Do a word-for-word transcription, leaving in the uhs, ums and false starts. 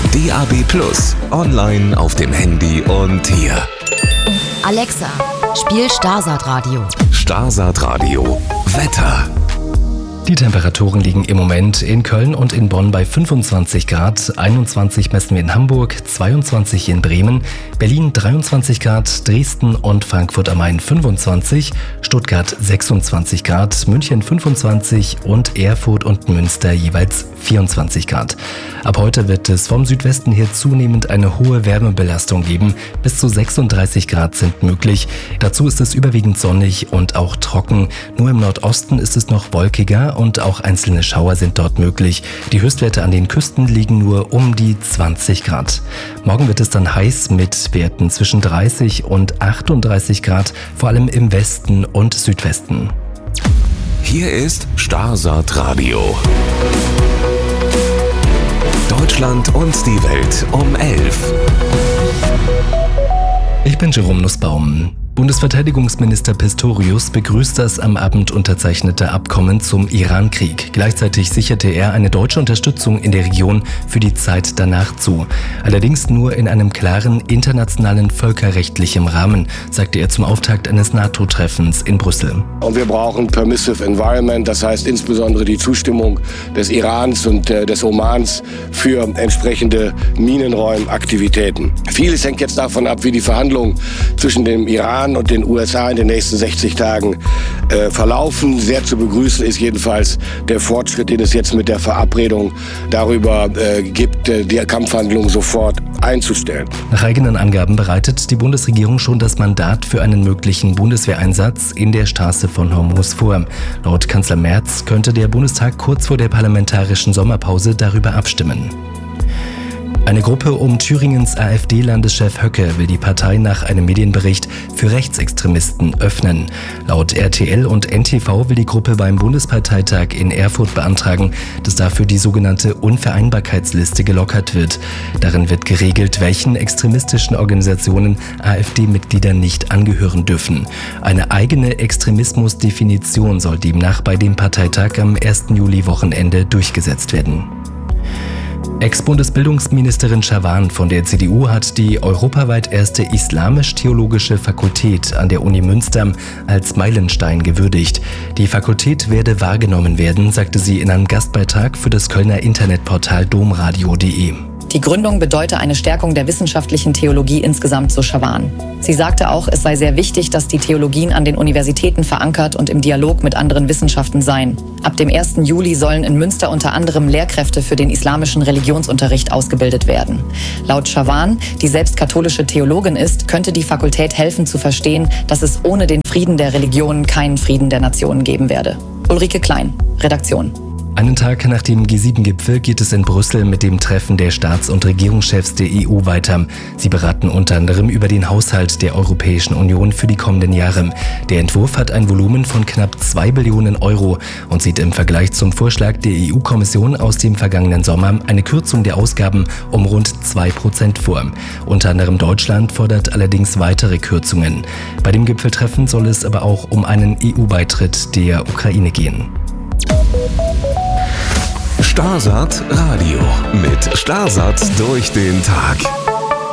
D A B plus, online auf dem Handy und hier. Alexa, spiel Starsat Radio. Starsat Radio. Wetter. Die Temperaturen liegen im Moment in Köln und in Bonn bei fünfundzwanzig Grad, einundzwanzig messen wir in Hamburg, zweiundzwanzig in Bremen, Berlin dreiundzwanzig Grad, Dresden und Frankfurt am Main fünfundzwanzig, Stuttgart sechsundzwanzig Grad, München fünfundzwanzig und Erfurt und Münster jeweils vierundzwanzig Grad. Ab heute wird es vom Südwesten her zunehmend eine hohe Wärmebelastung geben. Bis zu sechsunddreißig Grad sind möglich. Dazu ist es überwiegend sonnig und auch trocken. Nur im Nordosten ist es noch wolkiger und auch einzelne Schauer sind dort möglich. Die Höchstwerte an den Küsten liegen nur um die zwanzig Grad. Morgen wird es dann heiß mit Werten zwischen dreißig und achtunddreißig Grad, vor allem im Westen und Südwesten. Hier ist Starsat Radio. Deutschland und die Welt um elf. Ich bin Jerome Nussbaum. Bundesverteidigungsminister Pistorius begrüßt das am Abend unterzeichnete Abkommen zum Iran-Krieg. Gleichzeitig sicherte er eine deutsche Unterstützung in der Region für die Zeit danach zu. Allerdings nur in einem klaren internationalen völkerrechtlichen Rahmen, sagte er zum Auftakt eines NATO-Treffens in Brüssel. Und wir brauchen Permissive Environment, das heißt insbesondere die Zustimmung des Irans und äh, des Omans für entsprechende Minenräumaktivitäten. Vieles hängt jetzt davon ab, wie die Verhandlungen zwischen dem Iran und den U S A in den nächsten sechzig Tagen äh, verlaufen. Sehr zu begrüßen ist jedenfalls der Fortschritt, den es jetzt mit der Verabredung darüber äh, gibt, äh, die Kampfhandlungen sofort einzustellen. Nach eigenen Angaben bereitet die Bundesregierung schon das Mandat für einen möglichen Bundeswehreinsatz in der Straße von Hormuz vor. Laut Kanzler Merz könnte der Bundestag kurz vor der parlamentarischen Sommerpause darüber abstimmen. Eine Gruppe um Thüringens AfD-Landeschef Höcke will die Partei nach einem Medienbericht für Rechtsextremisten öffnen. Laut R T L und N T V will die Gruppe beim Bundesparteitag in Erfurt beantragen, dass dafür die sogenannte Unvereinbarkeitsliste gelockert wird. Darin wird geregelt, welchen extremistischen Organisationen AfD-Mitglieder nicht angehören dürfen. Eine eigene Extremismusdefinition soll demnach bei dem Parteitag am ersten Juli-Wochenende durchgesetzt werden. Ex-Bundesbildungsministerin Schawan von der C D U hat die europaweit erste islamisch-theologische Fakultät an der Uni Münster als Meilenstein gewürdigt. Die Fakultät werde wahrgenommen werden, sagte sie in einem Gastbeitrag für das Kölner Internetportal domradio punkt de. Die Gründung bedeute eine Stärkung der wissenschaftlichen Theologie insgesamt, so Schawan. Sie sagte auch, es sei sehr wichtig, dass die Theologien an den Universitäten verankert und im Dialog mit anderen Wissenschaften seien. Ab dem ersten Juli sollen in Münster unter anderem Lehrkräfte für den islamischen Religionsunterricht ausgebildet werden. Laut Schawan, die selbst katholische Theologin ist, könnte die Fakultät helfen zu verstehen, dass es ohne den Frieden der Religionen keinen Frieden der Nationen geben werde. Ulrike Klein, Redaktion. Einen Tag nach dem G sieben Gipfel geht es in Brüssel mit dem Treffen der Staats- und Regierungschefs der E U weiter. Sie beraten unter anderem über den Haushalt der Europäischen Union für die kommenden Jahre. Der Entwurf hat ein Volumen von knapp zwei Billionen Euro und sieht im Vergleich zum Vorschlag der E U-Kommission aus dem vergangenen Sommer eine Kürzung der Ausgaben um rund zwei Prozent vor. Unter anderem Deutschland fordert allerdings weitere Kürzungen. Bei dem Gipfeltreffen soll es aber auch um einen E U-Beitritt der Ukraine gehen. Starsat Radio mit Starsat durch den Tag.